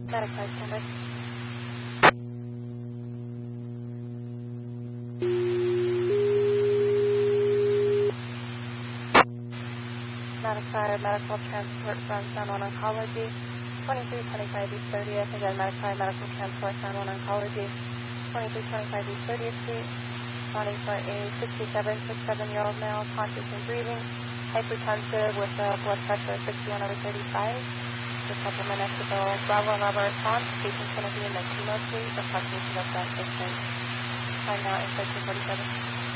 Medic 5 standby. Medic 5, medical transport from San Juan Oncology. 2325 East 30th. Again, Medic 5, medical transport San Juan Oncology. 2325 East 30th Street. Responding for a 67-year-old male, conscious and breathing, hypertensive with a blood pressure of 61/35. The supplement equitable Bravo response. Patient's going to be in the chemo suite. The proximity of that patient. Time now in 1347.